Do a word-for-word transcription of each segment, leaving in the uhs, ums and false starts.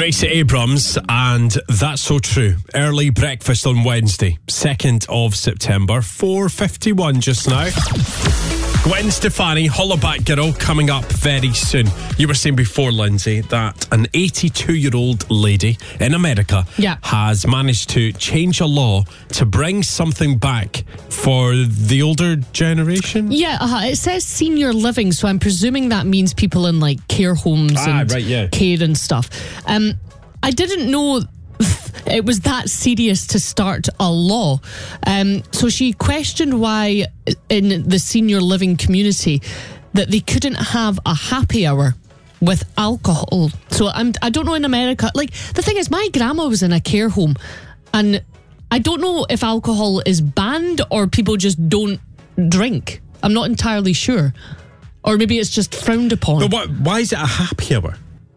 Grace Abrams, and That's So True. Early breakfast on Wednesday, second of September, four fifty-one just now. Gwen Stefani, Hollaback Girl, coming up very soon. You were saying before, Lindsay, that an eighty-two-year-old lady in America yeah. has managed to change a law to bring something back for the older generation. Yeah, uh, it says senior living, so I'm presuming that means people in like care homes ah, and right, yeah. care and stuff. Um, I didn't know it was that serious to start a law. Um, so she questioned why in the senior living community that they couldn't have a happy hour with alcohol. So I'm, I don't know in America. Like, the thing is, my grandma was in a care home, and I don't know if alcohol is banned or people just don't drink. I'm not entirely sure. Or maybe it's just frowned upon. But what, why is it a happy hour?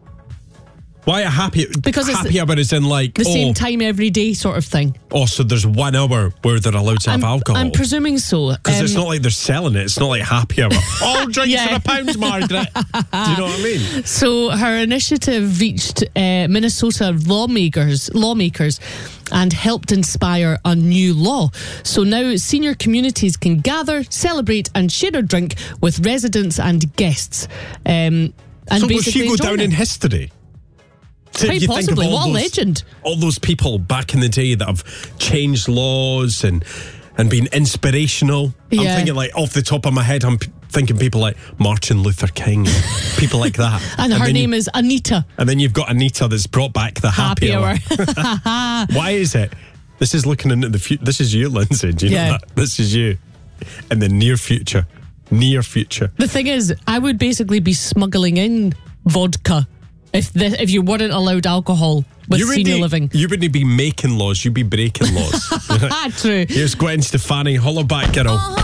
Why a happy Because it's happy hour is in like the oh, same time every day sort of thing. Oh, so there's one hour where they're allowed to have I'm, alcohol. I'm presuming so. Because um, it's not like they're selling it. It's not like happy hour. All drinks Yeah. are a pound, Margaret. Do you know what I mean? So her initiative reached uh, Minnesota lawmakers, lawmakers, and helped inspire a new law. So now senior communities can gather, celebrate, and share a drink with residents and guests. Um, and so will basically she go enjoy down it. in history? So Quite you think of possibly. all What a those- legend. All those people back in the day that have changed laws and and been inspirational. I'm Yeah. thinking like off the top of my head, I'm p- thinking people like Martin Luther King, people like that. And, her then name you, is Anita. And then you've got Anita that's brought back the happy, Happy hour. hour. Why is it? This is looking into the future. This is you, Lindsay. Do you Yeah. know that? This is you in the near future. Near future. The thing is, I would basically be smuggling in vodka if the, if you weren't allowed alcohol with You senior wouldn't- living. You wouldn't be making laws, you'd be breaking laws. True. Here's Gwen Stefani, Hollaback Girl.